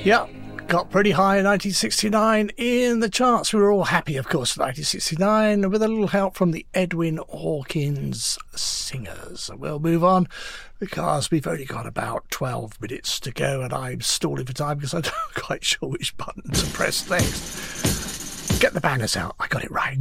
Yep, got pretty high in 1969 in the charts. We were all happy, of course, in 1969, with a little help from the Edwin Hawkins Singers. We'll move on because we've only got about 12 minutes to go, and I'm stalling for time because I'm not quite sure which button to press next. Get the bangers out. I got it right.